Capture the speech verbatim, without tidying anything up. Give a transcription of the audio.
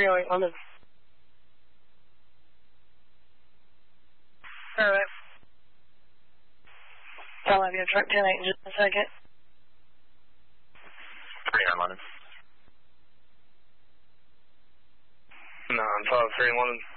three oh eight London. Alright. I'll have you truck ten eight in just a second. three nine London. nine five three London.